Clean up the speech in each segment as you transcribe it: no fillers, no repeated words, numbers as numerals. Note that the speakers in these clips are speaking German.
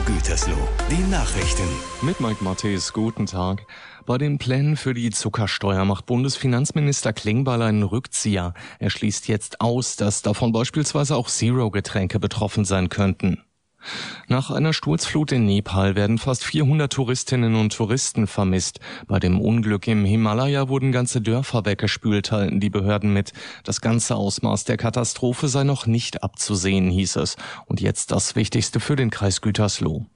Gütersloh, die Nachrichten. Mit Mike Matthes, guten Tag. Bei den Plänen für die Zuckersteuer macht Bundesfinanzminister Klingbeil einen Rückzieher. Er schließt jetzt aus, dass davon beispielsweise auch Zero-Getränke betroffen sein könnten. Nach einer Sturzflut in Nepal werden fast 400 Touristinnen und Touristen vermisst. Bei dem Unglück im Himalaya wurden ganze Dörfer weggespült, teilten die Behörden mit. Das ganze Ausmaß der Katastrophe sei noch nicht abzusehen, hieß es. Und jetzt das Wichtigste für den Kreis Gütersloh.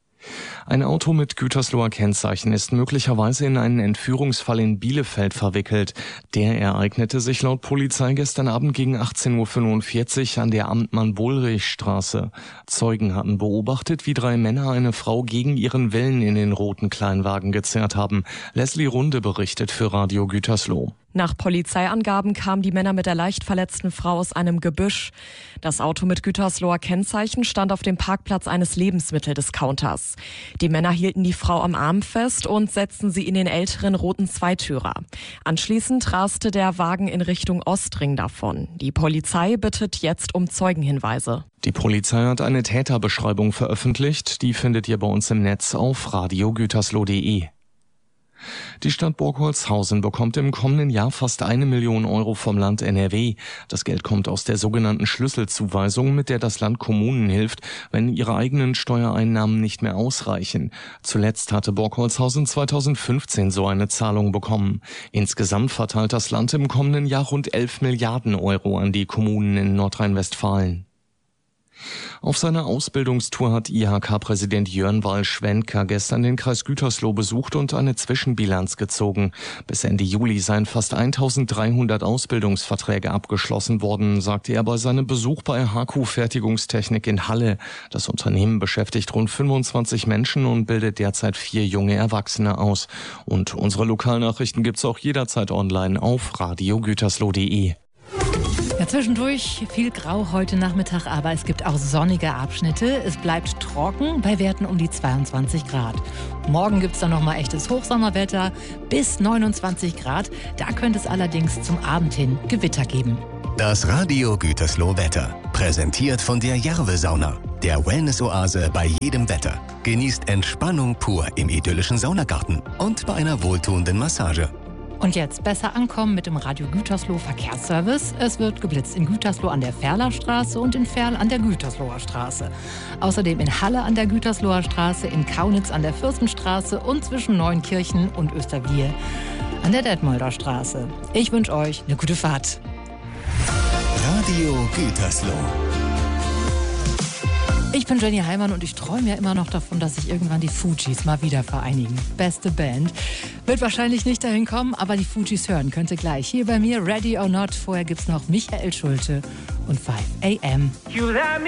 Ein Auto mit Gütersloher Kennzeichen ist möglicherweise in einen Entführungsfall in Bielefeld verwickelt. Der ereignete sich laut Polizei gestern Abend gegen 18.45 Uhr an der Amtmann-Bohlrich-Straße. Zeugen hatten beobachtet, wie 3 Männer eine Frau gegen ihren Willen in den roten Kleinwagen gezerrt haben. Leslie Runde berichtet für Radio Gütersloh. Nach Polizeiangaben kamen die Männer mit der leicht verletzten Frau aus einem Gebüsch. Das Auto mit Gütersloher Kennzeichen stand auf dem Parkplatz eines Lebensmitteldiscounters. Die Männer hielten die Frau am Arm fest und setzten sie in den älteren roten Zweitürer. Anschließend raste der Wagen in Richtung Ostring davon. Die Polizei bittet jetzt um Zeugenhinweise. Die Polizei hat eine Täterbeschreibung veröffentlicht. Die findet ihr bei uns im Netz auf radiogütersloh.de. Die Stadt Burgholzhausen bekommt im kommenden Jahr fast 1 Million Euro vom Land NRW. Das Geld kommt aus der sogenannten Schlüsselzuweisung, mit der das Land Kommunen hilft, wenn ihre eigenen Steuereinnahmen nicht mehr ausreichen. Zuletzt hatte Burgholzhausen 2015 so eine Zahlung bekommen. Insgesamt verteilt das Land im kommenden Jahr rund 11 Milliarden Euro an die Kommunen in Nordrhein-Westfalen. Auf seiner Ausbildungstour hat IHK-Präsident Jörn Wall-Schwenker gestern den Kreis Gütersloh besucht und eine Zwischenbilanz gezogen. Bis Ende Juli seien fast 1300 Ausbildungsverträge abgeschlossen worden, sagte er bei seinem Besuch bei HQ Fertigungstechnik in Halle. Das Unternehmen beschäftigt rund 25 Menschen und bildet derzeit 4 junge Erwachsene aus. Und unsere Lokalnachrichten gibt's auch jederzeit online auf radiogütersloh.de. Ja, zwischendurch viel Grau heute Nachmittag, aber es gibt auch sonnige Abschnitte. Es bleibt trocken bei Werten um die 22 Grad. Morgen gibt es dann nochmal echtes Hochsommerwetter bis 29 Grad. Da könnte es allerdings zum Abend hin Gewitter geben. Das Radio Gütersloh Wetter, präsentiert von der Järve-Sauna, der Wellness-Oase bei jedem Wetter. Genießt Entspannung pur im idyllischen Saunagarten und bei einer wohltuenden Massage. Und jetzt besser ankommen mit dem Radio Gütersloh Verkehrsservice. Es wird geblitzt in Gütersloh an der Ferlerstraße und in Ferl an der Gütersloher Straße. Außerdem in Halle an der Gütersloher Straße, in Kaunitz an der Fürstenstraße und zwischen Neunkirchen und Österwiel an der Detmolder Straße. Ich wünsche euch eine gute Fahrt. Radio Gütersloh. Ich bin Jenny Heimann und ich träume ja immer noch davon, dass sich irgendwann die Fugees mal wieder vereinigen. Beste Band. Wird wahrscheinlich nicht dahin kommen, aber die Fugees hören könnte gleich. Hier bei mir Ready or Not. Vorher gibt's noch Michael Schulte und 5 AM.